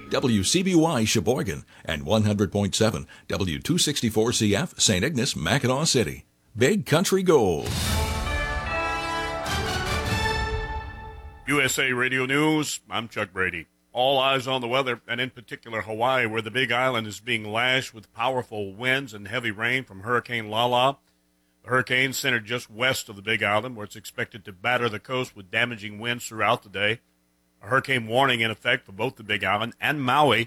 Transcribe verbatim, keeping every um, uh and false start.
W C B Y Sheboygan, and one hundred point seven W two sixty-four C F Saint Ignace, Mackinac City. Big Country Gold. U S A Radio News, I'm Chuck Brady. All eyes on the weather, and in particular Hawaii, where the Big Island is being lashed with powerful winds and heavy rain from Hurricane Lala. The hurricane centered just west of the Big Island, where it's expected to batter the coast with damaging winds throughout the day. A hurricane warning in effect for both the Big Island and Maui.